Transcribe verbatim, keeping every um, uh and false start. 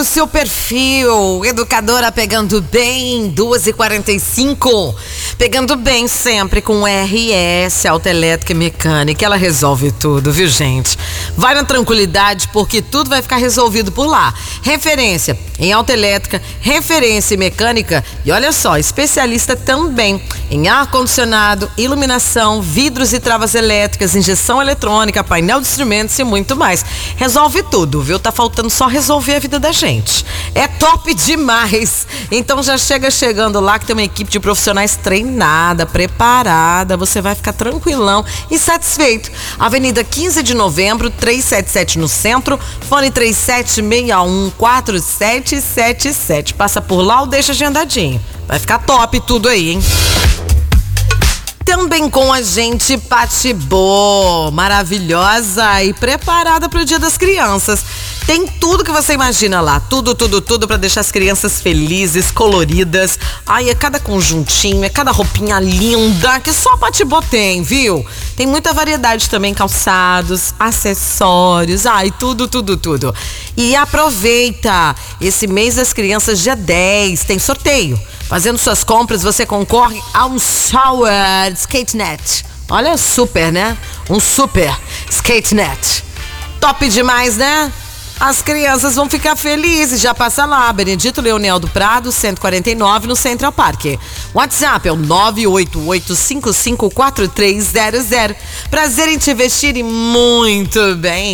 o seu perfil. Educadora pegando bem, duas e quarenta e cinco. Pegando bem sempre com R S, Autoelétrica e Mecânica. Ela resolve tudo, viu, gente? Vai na tranquilidade, porque tudo vai ficar resolvido por lá. Referência em autoelétrica, referência em mecânica e olha só, especialista também em ar-condicionado, iluminação, vidros e travas elétricas, injeção eletrônica, painel de instrumentos e muito mais. Resolve tudo, viu? Tá faltando só resolver a vida da gente. É top demais! Então já chega chegando lá que tem uma equipe de profissionais treinada, preparada. Você vai ficar tranquilão e satisfeito. Avenida quinze de novembro, trezentos e setenta e sete no centro, fone três sete seis um, quatro sete sete sete. Passa por lá ou deixa agendadinho. Vai ficar top tudo aí, hein? Também com a gente, Patibô, maravilhosa e preparada para o Dia das Crianças. Tem tudo que você imagina lá, tudo, tudo, tudo para deixar as crianças felizes, coloridas. Ai, é cada conjuntinho, é cada roupinha linda que só a Patibô tem, viu? Tem muita variedade também, calçados, acessórios, ai, tudo, tudo, tudo. E aproveita, esse mês das crianças, dia dez, tem sorteio. Fazendo suas compras, você concorre a um shower SkateNet. Olha, super, né? Um super SkateNet. Top demais, né? As crianças vão ficar felizes. Já passa lá, Benedito Leonel do Prado, cento e quarenta e nove, no Central Park. WhatsApp é o nove oito oito cinco cinco quatro três zero zero. Prazer em te vestir e muito bem.